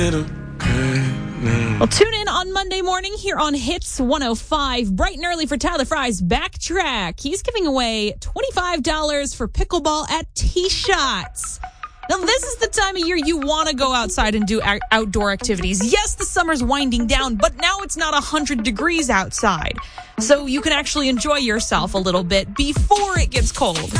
Well, tune in on Monday morning here on Hits 105, bright and early for Tyler Fry's Backtrack. He's giving away $25 for pickleball at T-Shots. Now, this is the time of year you want to go outside and do outdoor activities. Yes, the summer's winding down, but now it's not 100 degrees outside. So you can actually enjoy yourself a little bit before it gets cold.